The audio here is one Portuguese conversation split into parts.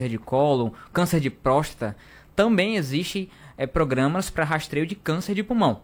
de cólon, câncer de próstata, também existem programas para rastreio de câncer de pulmão.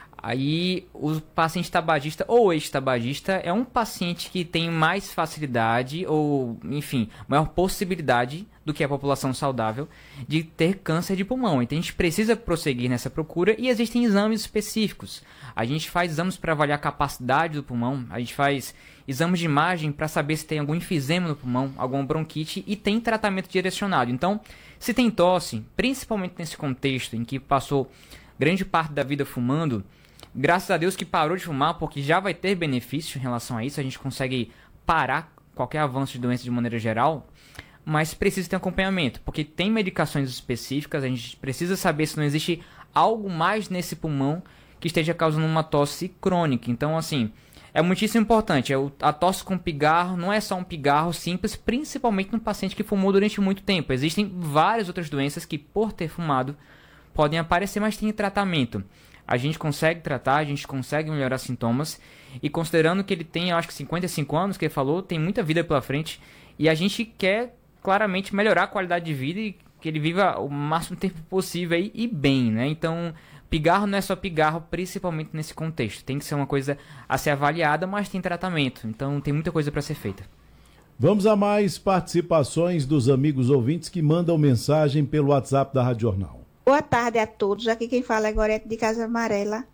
Aí o paciente tabagista ou ex-tabagista é um paciente que tem mais facilidade ou, enfim, maior possibilidade do que a população saudável de ter câncer de pulmão. Então a gente precisa prosseguir nessa procura e existem exames específicos. A gente faz exames para avaliar a capacidade do pulmão, a gente faz exames de imagem para saber se tem algum enfisema no pulmão, alguma bronquite e tem tratamento direcionado. Então, se tem tosse, principalmente nesse contexto em que passou grande parte da vida fumando, graças a Deus que parou de fumar, porque já vai ter benefício em relação a isso, a gente consegue parar qualquer avanço de doença de maneira geral, mas precisa ter acompanhamento, porque tem medicações específicas, a gente precisa saber se não existe algo mais nesse pulmão que esteja causando uma tosse crônica. Então, assim, é muitíssimo importante. A tosse com pigarro não é só um pigarro simples, principalmente no paciente que fumou durante muito tempo. Existem várias outras doenças que, por ter fumado, podem aparecer, mas tem tratamento. A gente consegue tratar, a gente consegue melhorar sintomas. E considerando que ele tem, eu acho que 55 anos, que ele falou, tem muita vida pela frente. E a gente quer claramente melhorar a qualidade de vida e que ele viva o máximo tempo possível aí, e bem, né? Então, pigarro não é só pigarro, principalmente nesse contexto. Tem que ser uma coisa a ser avaliada, mas tem tratamento. Então, tem muita coisa para ser feita. Vamos a mais participações dos amigos ouvintes que mandam mensagem pelo WhatsApp da Rádio Jornal. Boa tarde a todos. Aqui quem fala é Gorete de Casa Amarela.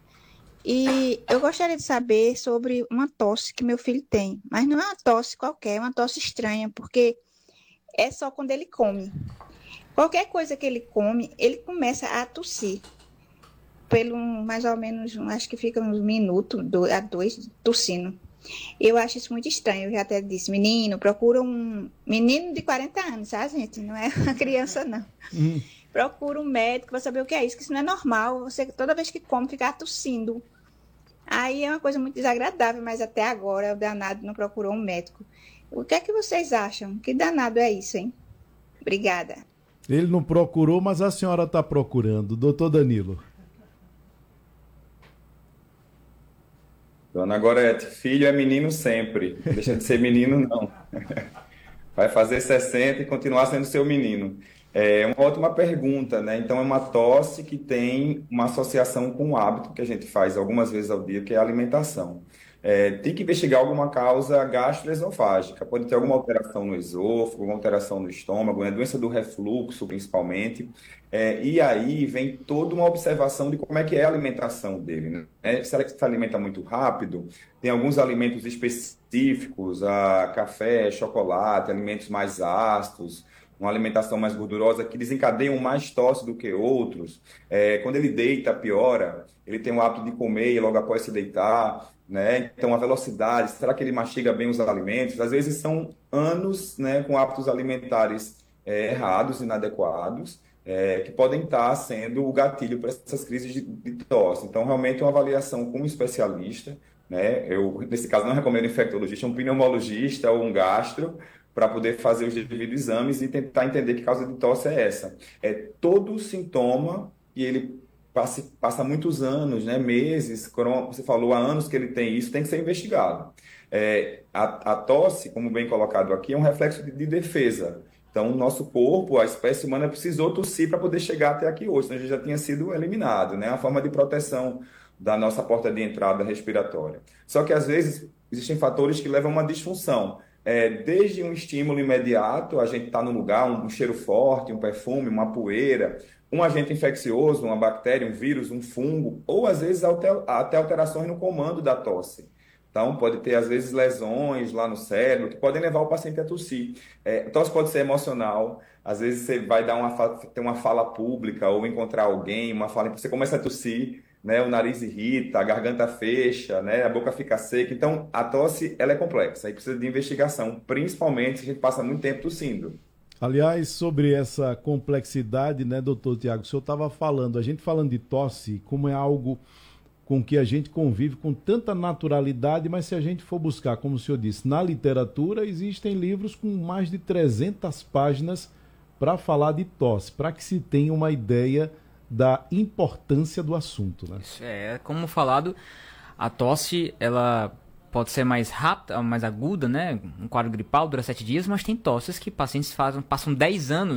E eu gostaria de saber sobre uma tosse que meu filho tem. Mas não é uma tosse qualquer, é uma tosse estranha, porque é só quando ele come. Qualquer coisa que ele come, ele começa a tossir. Pelo mais ou menos, acho que fica uns minutos, a dois, tossindo. Eu acho isso muito estranho. Eu já até disse, menino, procura um menino de 40 anos, sabe, gente? Não é uma criança, não. Procura um médico para saber o que é isso, que isso não é normal. Você, toda vez que come, ficar tossindo. Aí é uma coisa muito desagradável, mas até agora o danado não procurou um médico. O que é que vocês acham? Que danado é isso, hein? Obrigada. Ele não procurou, mas a senhora está procurando. Doutor Danilo. Dona Gorete, filho é menino sempre. Não deixa de ser menino, não. Vai fazer 60 e continuar sendo seu menino. É uma ótima pergunta, né? Então, é uma tosse que tem uma associação com o hábito que a gente faz algumas vezes ao dia, que é a alimentação. Tem que investigar alguma causa gastroesofágica. Pode ter alguma alteração no esôfago, alguma alteração no estômago, né? Doença do refluxo, principalmente. E aí vem toda uma observação de como é que é a alimentação dele, né? Se ela se alimenta muito rápido, tem alguns alimentos específicos, café, chocolate, alimentos mais ácidos, uma alimentação mais gordurosa, que desencadeiam mais tosse do que outros. Quando ele deita, piora. Ele tem o hábito de comer e logo após se deitar, né? Então, a velocidade, será que ele mastiga bem os alimentos? Às vezes são anos, né, com hábitos alimentares errados, inadequados, que podem estar sendo o gatilho para essas crises de tosse. Então, realmente, uma avaliação com um especialista, né? Eu, nesse caso, não recomendo infectologista, um pneumologista ou um gastro, para poder fazer os devidos exames e tentar entender que causa de tosse é essa. Todo sintoma, e ele passa muitos anos, né, meses, você falou, há anos que ele tem isso, tem que ser investigado. A tosse, como bem colocado aqui, é um reflexo de defesa. Então, o nosso corpo, a espécie humana, precisou tossir para poder chegar até aqui hoje, senão a gente já tinha sido eliminado, né? A forma de proteção da nossa porta de entrada respiratória. Só que, às vezes, existem fatores que levam a uma disfunção. Desde um estímulo imediato, a gente está num lugar, um cheiro forte, um perfume, uma poeira, um agente infeccioso, uma bactéria, um vírus, um fungo, ou às vezes até alterações no comando da tosse. Então, pode ter, às vezes, lesões lá no cérebro que podem levar o paciente a tossir. A tosse pode ser emocional, às vezes você vai ter uma fala pública ou encontrar alguém, uma fala, você começa a tossir, né, o nariz irrita, a garganta fecha, né, a boca fica seca. Então, a tosse ela é complexa e precisa de investigação, principalmente se a gente passa muito tempo tossindo. Aliás, sobre essa complexidade, né, doutor Tiago, o senhor estava falando, a gente falando de tosse, como é algo com que a gente convive com tanta naturalidade, mas se a gente for buscar, como o senhor disse, na literatura, existem livros com mais de 300 páginas para falar de tosse, para que se tenha uma ideia da importância do assunto, né? Isso como falado, a tosse, ela pode ser mais rápida, mais aguda, né? Um quadro gripal dura 7 dias, mas tem tosses que pacientes passam 10 anos